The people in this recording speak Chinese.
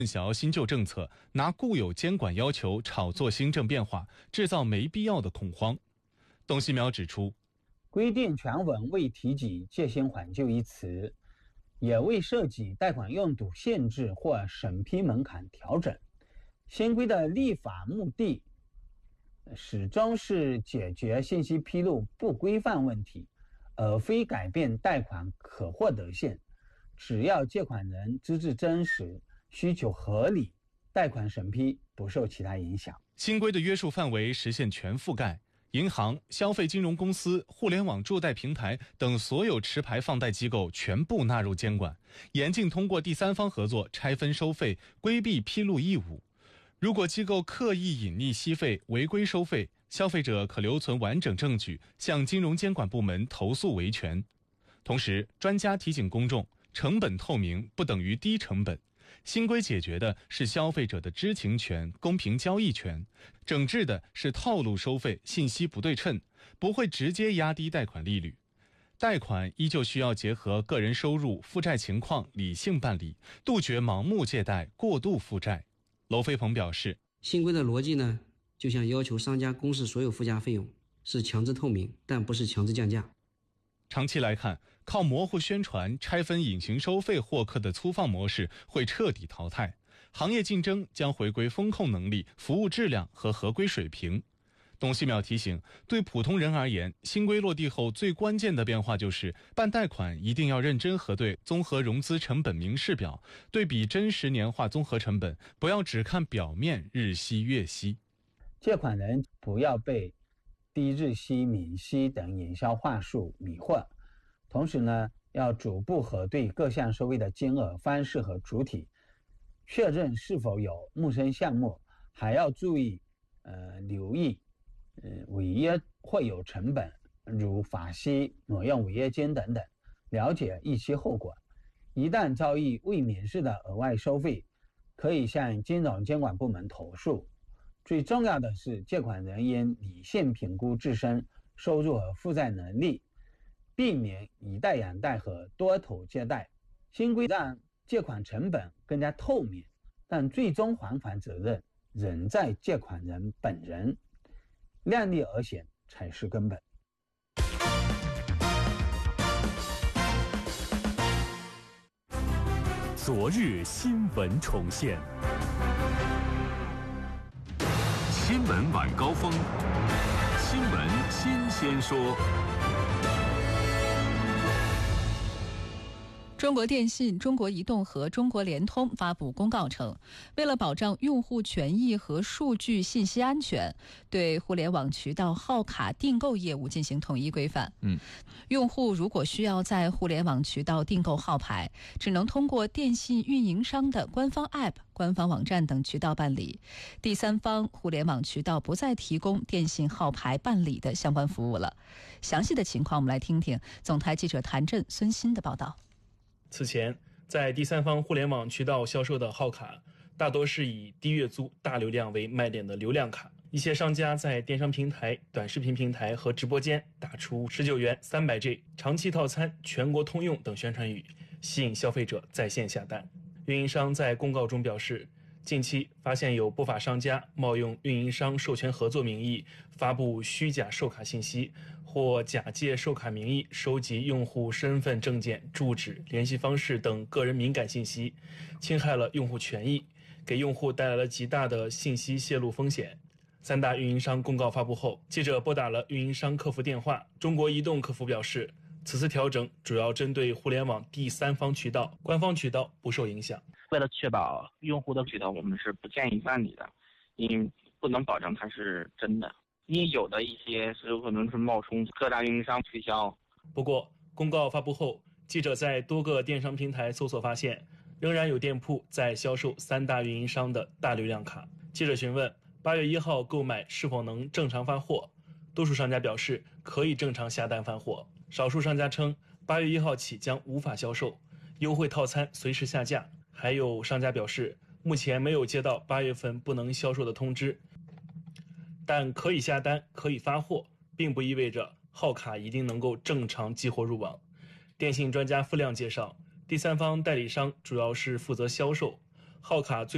混淆新旧政策，拿固有监管要求炒作新政变化，制造没必要的恐慌。董希淼指出， 规定全文未提及借新还旧一词，也未涉及贷款用途限制或审批门槛调整。新规的立法目的始终是解决信息披露不规范问题，而非改变贷款可获得性。只要借款人资质真实，需求合理，贷款审批不受其他影响。 新规的约束范围实现全覆盖，银行、消费金融公司、互联网助贷平台等所有持牌放贷机构全部纳入监管，严禁通过第三方合作拆分收费，规避披露义务。如果机构刻意隐匿息费、违规收费，消费者可留存完整证据，向金融监管部门投诉维权。同时，专家提醒公众，成本透明不等于低成本。新规解决的是消费者的知情权、公平交易权，整治的是套路收费、信息不对称，不会直接压低贷款利率。贷款依旧需要结合个人收入、负债情况理性办理，杜绝盲目借贷、过度负债。娄飞鹏表示， 新规的逻辑呢，就像要求商家公示所有附加费用，是强制透明，但不是强制降价。 长期来看，靠模糊宣传、拆分隐形收费获客的粗放模式会彻底淘汰，行业竞争将回归风控能力、服务质量和合规水平。董希淼提醒，对普通人而言，新规落地后最关键的变化就是办贷款一定要认真核对综合融资成本明示表，对比真实年化综合成本，不要只看表面日息月息。 借款人不要被低日息、免息等营销话术迷惑，同时呢，要逐步核对各项收费的金额、方式和主体，确认是否有陌生项目，还要注意留意违约会有成本，如罚息、挪用违约金等等，了解预期后果。一旦遭遇未免示的额外收费，可以向金融监管部门投诉。最重要的是，借款人应理性评估自身收入和负债能力，避免以贷养贷和多头借贷。新规让借款成本更加透明，但最终还款责任仍在借款人本人，量力而行才是根本。 昨日新闻重现，新闻晚高峰，新闻新鲜说。 中国电信、中国移动和中国联通发布公告称，为了保障用户权益和数据信息安全，对互联网渠道号卡订购业务进行统一规范。用户如果需要在互联网渠道订购号牌，只能通过电信运营商的官方 App、官方网站等渠道办理。第三方互联网渠道不再提供电信号牌办理的相关服务了。详细的情况，我们来听听总台记者谭震、孙鑫的报道。 此前，在第三方互联网渠道销售的号卡，大多是以低月租、大流量为卖点的流量卡。一些商家在电商平台、短视频平台和直播间打出19元300G 长期套餐全国通用等宣传语，吸引消费者在线下单。运营商在公告中表示，近期发现有不法商家冒用运营商授权合作名义发布虚假售卡信息，或假借售卡名义收集用户身份证件、住址、联系方式等个人敏感信息，侵害了用户权益，给用户带来了极大的信息泄露风险。三大运营商公告发布后，记者拨打了运营商客服电话，中国移动客服表示，此次调整主要针对互联网第三方渠道，官方渠道不受影响。 为了确保用户的渠道，我们是不建议办理的，因为不能保证它是真的，因为有的一些是有可能是冒充各大运营商推销。 不过，公告发布后，记者在多个电商平台搜索发现，仍然有店铺在销售三大运营商的大流量卡。记者询问8月1号购买是否能正常发货，多数商家表示可以正常下单发货，少数商家称8月1号起将无法销售，优惠套餐随时下架。还有商家表示，目前没有接到8月份不能销售的通知，但可以下单、可以发货，并不意味着号卡一定能够正常激活入网。电信专家付亮介绍，第三方代理商主要是负责销售，号卡最